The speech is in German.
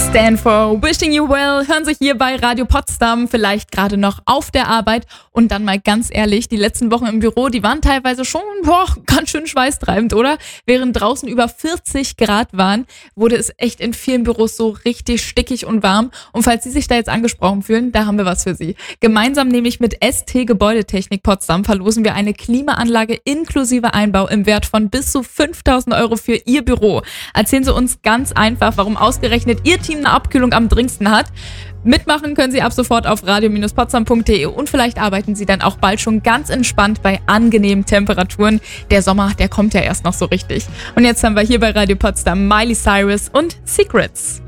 Stand for Wishing You Well hören Sie hier bei Radio Potsdam, vielleicht gerade noch auf der Arbeit. Und dann mal ganz ehrlich, die letzten Wochen im Büro, die waren teilweise schon ganz schön schweißtreibend, oder? Während draußen über 40 Grad waren, wurde es echt in vielen Büros so richtig stickig und warm. Und falls Sie sich da jetzt angesprochen fühlen, da haben wir was für Sie. Gemeinsam nämlich mit ST Gebäudetechnik Potsdam verlosen wir eine Klimaanlage inklusive Einbau im Wert von bis zu 5.000 € für Ihr Büro. Erzählen Sie uns ganz einfach, warum ausgerechnet Ihr Team eine Abkühlung am dringendsten hat. Mitmachen können Sie ab sofort auf radio-potsdam.de und vielleicht arbeiten Sie dann auch bald schon ganz entspannt bei angenehmen Temperaturen. Der Sommer, der kommt ja erst noch so richtig. Und jetzt haben wir hier bei Radio Potsdam Miley Cyrus und Secrets.